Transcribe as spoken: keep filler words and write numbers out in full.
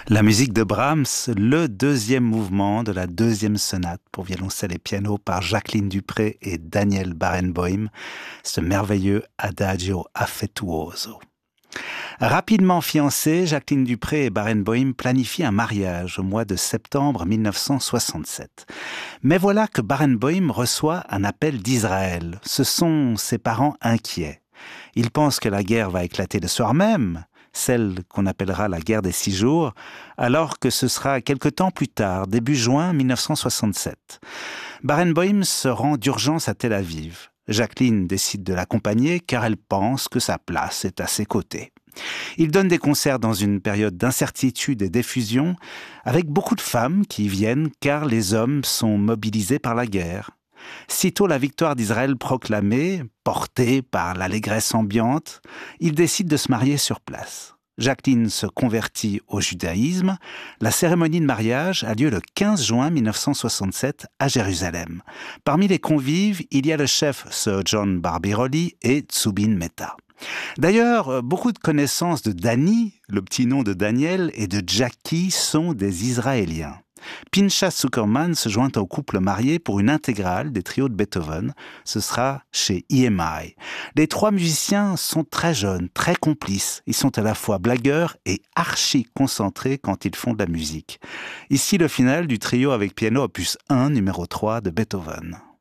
La musique de Brahms, le deuxième mouvement de la deuxième sonate pour violoncelle et piano par Jacqueline Dupré et Daniel Barenboim, ce merveilleux Adagio affettuoso. Rapidement fiancés, Jacqueline Dupré et Barenboim planifient un mariage au mois de septembre mille neuf cent soixante-sept. Mais voilà que Barenboim reçoit un appel d'Israël. Ce sont ses parents inquiets. Ils pensent que la guerre va éclater le soir même, celle qu'on appellera la guerre des six jours, alors que ce sera quelque temps plus tard, début juin mille neuf cent soixante-sept. Barenboim se rend d'urgence à Tel Aviv. Jacqueline décide de l'accompagner car elle pense que sa place est à ses côtés. Il donne des concerts dans une période d'incertitude et d'effusion, avec beaucoup de femmes qui y viennent car les hommes sont mobilisés par la guerre. Sitôt la victoire d'Israël proclamée, portée par l'allégresse ambiante, il décide de se marier sur place. Jacqueline se convertit au judaïsme. La cérémonie de mariage a lieu le quinze juin mille neuf cent soixante-sept à Jérusalem. Parmi les convives, il y a le chef Sir John Barbirolli et Zubin Mehta. D'ailleurs, beaucoup de connaissances de Danny, le petit nom de Daniel, et de Jackie sont des Israéliens. Pinchas Zuckerman se joint au couple marié pour une intégrale des trios de Beethoven. Ce sera chez E M I. Les trois musiciens sont très jeunes, très complices. Ils sont à la fois blagueurs et archi concentrés quand ils font de la musique. Ici, le final du trio avec piano opus un, numéro trois de Beethoven.